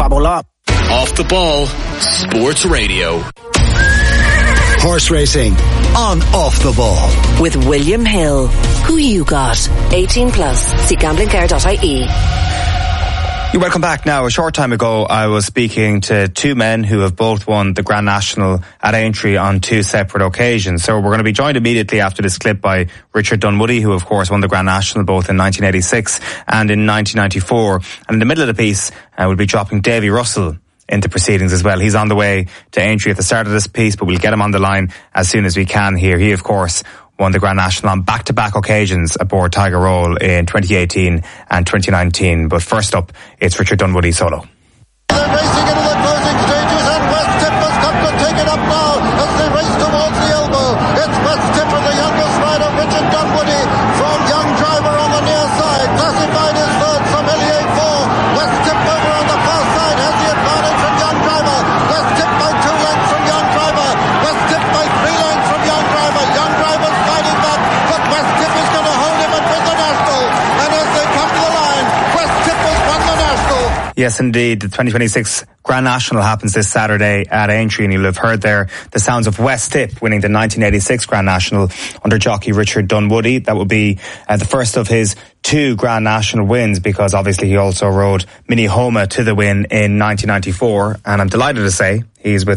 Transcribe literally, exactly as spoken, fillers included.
Babolat. Off the Ball, Sports Radio. Horse racing on Off the Ball. With William Hill. Who you got? eighteen plus. See gambling care dot I E. You're welcome back now. A short time ago, I was speaking to two men who have both won the Grand National at Aintree on two separate occasions. So we're going to be joined immediately after this clip by Richard Dunwoody, who of course won the Grand National both in nineteen eighty-six and in nineteen ninety-four. And in the middle of the piece, uh, we'll be dropping Davy Russell into proceedings as well. He's on the way to Aintree at the start of this piece, but we'll get him on the line as soon as we can here. He, of course, won the Grand National on back-to-back occasions aboard Tiger Roll in twenty eighteen and twenty nineteen. But first up, it's Richard Dunwoody solo. They're racing into the closing stages, and West Tip has come to take it up now as they race towards the elbow. It's West Tip and the youngest rider, Richard Dunwoody, from Young Driver on the near side. Classified as third from L E A four. West Tip over on the far side has the advantage from Young Driver. West Tip by two lengths from Young Driver. West Tip by three lengths from Young Driver. Young Driver's fighting back, but West Tip is going to hold him and win the National. And as they come to the line, West Tip has won the National. Yes, indeed. The twenty twenty-six Grand National happens this Saturday at Aintree, and you'll have heard there the sounds of West Tip winning the nineteen eighty-six Grand National under jockey Richard Dunwoody. That will be uh, the first of his two Grand National wins, because obviously he also rode Mini Homa to the win in nineteen ninety-four. And I'm delighted to say he's with